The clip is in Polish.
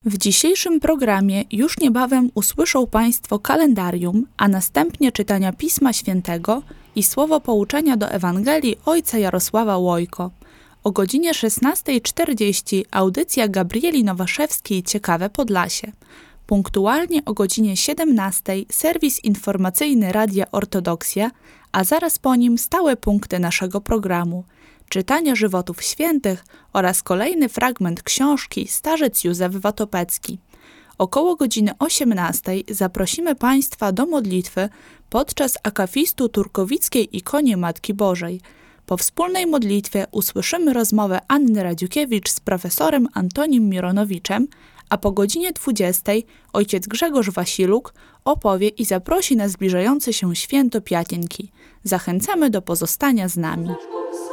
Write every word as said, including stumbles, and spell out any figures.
W dzisiejszym programie już niebawem usłyszą Państwo kalendarium, a następnie czytania Pisma Świętego i słowo pouczenia do Ewangelii ojca Jarosława Łojko. O godzinie szesnasta czterdzieści audycja Gabrieli Nowaszewskiej Ciekawe Podlasie. Punktualnie o godzinie siedemnastej serwis informacyjny Radia Ortodoksja, a zaraz po nim stałe punkty naszego programu. Czytania żywotów świętych oraz kolejny fragment książki Starzec Józef Watopecki. Około godziny osiemnastej zaprosimy Państwa do modlitwy podczas akafistu turkowickiej ikonie Matki Bożej. Po wspólnej modlitwie usłyszymy rozmowę Anny Radziukiewicz z profesorem Antonim Mironowiczem, a po godzinie dwudziestej ojciec Grzegorz Wasiluk opowie i zaprosi na zbliżające się święto Piatienki. Zachęcamy do pozostania z nami.